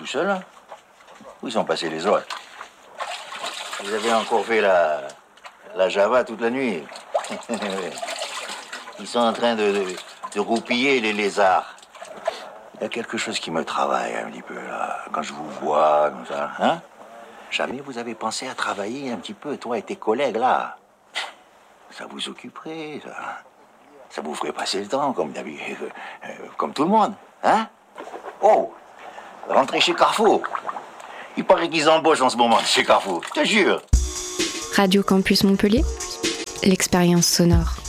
tout seul, hein? Où sont passés les autres? Vous avez encore fait la Java toute la nuit. Ils sont en train de roupiller les lézards. Il y a quelque chose qui me travaille un petit peu, là, quand je vous vois, comme ça, hein? Jamais vous avez pensé à travailler un petit peu, toi et tes collègues, là? Ça vous occuperait, ça. Ça vous ferait passer le temps, comme tout le monde, hein? Oh, rentrez chez Carrefour. Il paraît qu'ils embauchent en ce moment chez Carrefour, je te jure. Radio Campus Montpellier, l'expérience sonore.